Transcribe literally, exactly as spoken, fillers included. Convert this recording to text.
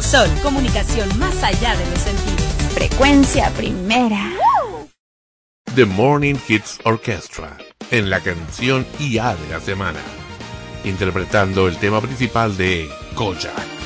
Sol, comunicación más allá de los sentidos. Frecuencia primera. The Morning Hits Orchestra, en la canción I A de la semana, interpretando el tema principal de Kojak.